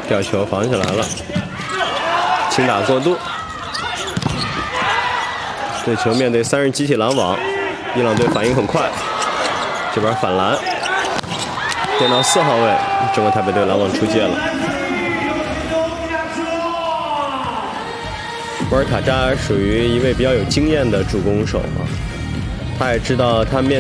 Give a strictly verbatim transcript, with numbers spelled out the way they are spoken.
吊球防起来了，轻打过度。这球面对三人集体拦网，伊朗队反应很快，这边反拦，垫到四号位，中国台北队拦网出界了。博尔塔扎属于一位比较有经验的助攻手啊，他也知道他面。